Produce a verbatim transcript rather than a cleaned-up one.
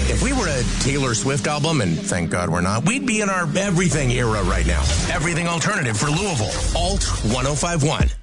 If we were a Taylor Swift album, and thank God we're not, we'd be in our everything era right now. Everything alternative for Louisville. Alt ten fifty-one.